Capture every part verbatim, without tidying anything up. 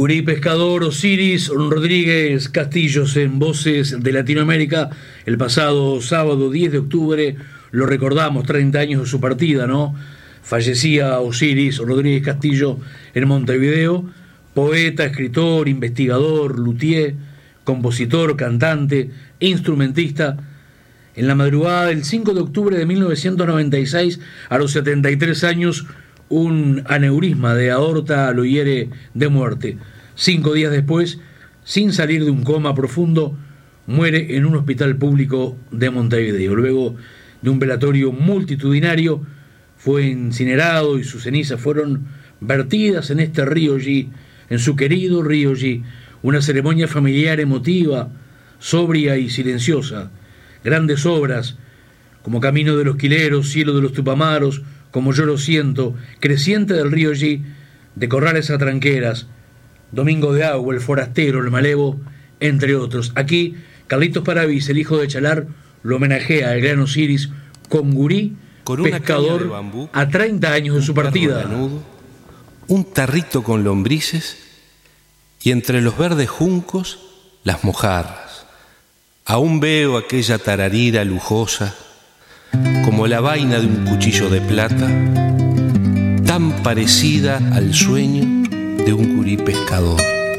Gurí Pescador, Osiris Rodríguez Castillos en Voces de Latinoamérica. El pasado sábado diez de octubre, lo recordamos, treinta años de su partida, ¿no? Fallecía Osiris Rodríguez Castillo en Montevideo, poeta, escritor, investigador, luthier, compositor, cantante, instrumentista. En la madrugada del cinco de octubre de mil novecientos noventa y seis, a los setenta y tres años, un aneurisma de aorta lo hiere de muerte. Cinco días después, sin salir de un coma profundo, muere en un hospital público de Montevideo. Luego de un velatorio multitudinario, fue incinerado y sus cenizas fueron vertidas en este río G, en su querido río G. Una ceremonia familiar emotiva, sobria y silenciosa. Grandes obras como Camino de los Quileros, Cielo de los Tupamaros, Como yo lo siento, Creciente del río G, De Corrales a Tranqueras, Domingo de Agua, El Forastero, El Malevo, entre otros. Aquí, Carlitos Paravís, el hijo de Chalar, lo homenajea al gran Osiris con Gurí, con pescador, bambú, a treinta años de su partida. Lanudo, un tarrito con lombrices y entre los verdes juncos las mojarras. Aún veo aquella tararira lujosa como la vaina de un cuchillo de plata, tan parecida al sueño de un gurí pescador.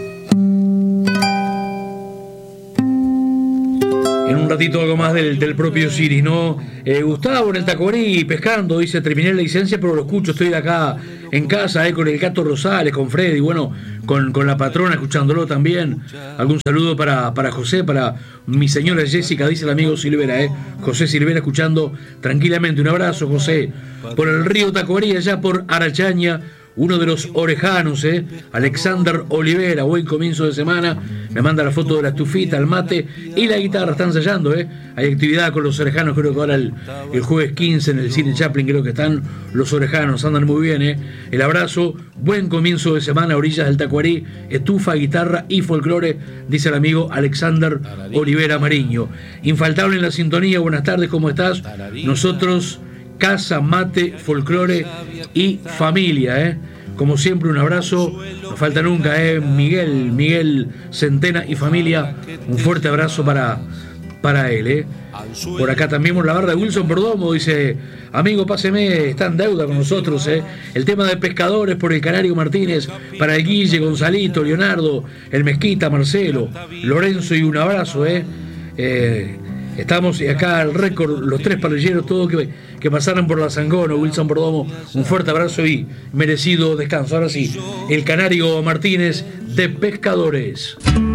En un ratito algo más del, del propio Osiris, ¿no? Eh, Gustavo en el Tacuarí pescando, dice, terminé la licencia pero lo escucho, estoy de acá en casa, eh, con el Gato Rosales, con Freddy, bueno, con, con la patrona escuchándolo también. Algún saludo para, para José, para mi señora Jessica, dice el amigo Silvera, eh. José Silvera escuchando tranquilamente. Un abrazo, José. Por el río Tacuarí, allá por Arachaña, uno de los orejanos, ¿eh? Alexander Olivera, buen comienzo de semana. Me manda la foto de la estufita, el mate y la guitarra. Están ensayando, ¿eh? Hay actividad con los orejanos, creo que ahora el, el jueves quince en el Cine Chaplin, creo que están los orejanos, andan muy bien, ¿eh? El abrazo, buen comienzo de semana, orillas del Tacuarí, estufa, guitarra y folclore, dice el amigo Alexander Olivera Mariño. Infaltable en la sintonía, buenas tardes, ¿cómo estás? Nosotros... Casa, mate, folclore y familia, ¿eh? Como siempre, un abrazo, no falta nunca, ¿eh? Miguel, Miguel Centena y familia, un fuerte abrazo para, para él, ¿eh? Por acá también por la barra de Wilson Perdomo, dice, amigo, páseme, está en deuda con nosotros, ¿eh? El tema de pescadores por el Canario Martínez, para el Guille, Gonzalito, Leonardo, el Mezquita, Marcelo, Lorenzo, y un abrazo, ¿eh? eh Estamos acá al récord, los tres parrilleros, todos que, que pasaron por la Sangona, Wilson Perdomo, un fuerte abrazo y merecido descanso. Ahora sí, el Canario Martínez de Pescadores.